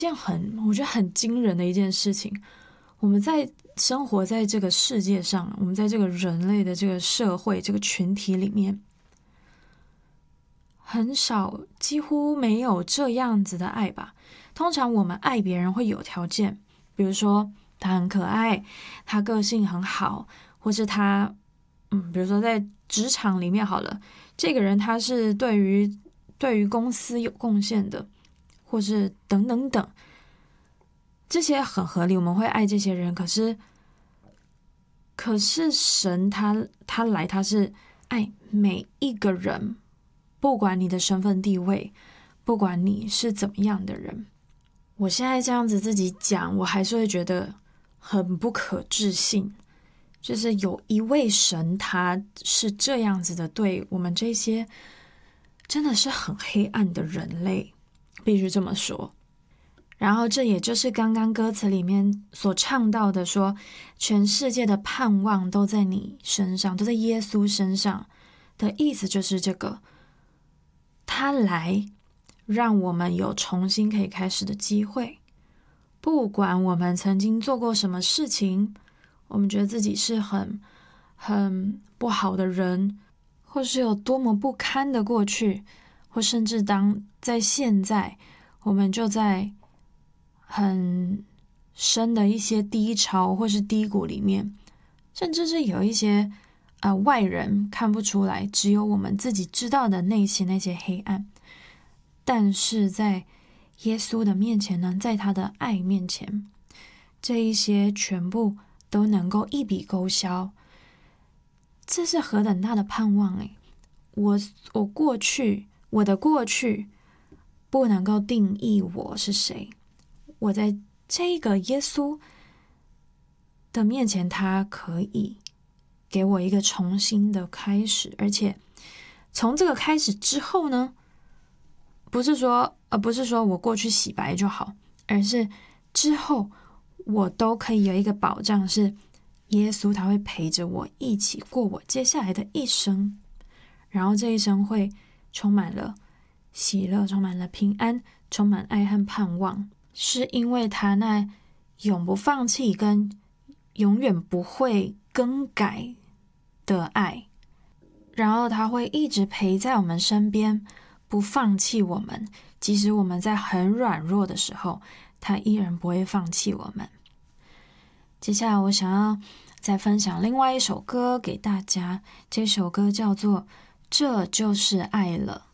我觉得很惊人的一件事情。我们生活在这个世界上，我们在这个人类的这个社会这个群体里面，很少，几乎没有这样子的爱吧。通常我们爱别人会有条件，比如说他很可爱，他个性很好，或是他比如说在职场里面好了，这个人他是对于公司有贡献的，或是等等等，这些很合理，我们会爱这些人。可是神他来，他是爱每一个人，不管你的身份地位，不管你是怎么样的人。我现在这样子自己讲，我还是会觉得很不可置信，就是有一位神他是这样子的对我们这些真的是很黑暗的人类，必须这么说。然后这也就是刚刚歌词里面所唱到的说，全世界的盼望都在你身上，都在耶稣身上的意思，就是这个，他来让我们有重新可以开始的机会。不管我们曾经做过什么事情，我们觉得自己是很不好的人，或是有多么不堪的过去，或甚至在现在我们就在很深的一些低潮或是低谷里面，甚至是有一些外人看不出来，只有我们自己知道的内心那些黑暗。但是在耶稣的面前呢，在他的爱面前，这一些全部都能够一笔勾销。这是何等大的盼望诶！我的过去不能够定义我是谁。我在这个耶稣的面前，他可以给我一个重新的开始，而且从这个开始之后呢，不是说我过去洗白就好，而是之后我都可以有一个保障，是耶稣他会陪着我一起过我接下来的一生，然后这一生会充满了喜乐，充满了平安，充满爱和盼望，是因为他那永不放弃跟永远不会更改的爱，然后他会一直陪在我们身边，不放弃我们，即使我们在很软弱的时候，他依然不会放弃我们。接下来我想要再分享另外一首歌给大家，这首歌叫做《这就是爱了》。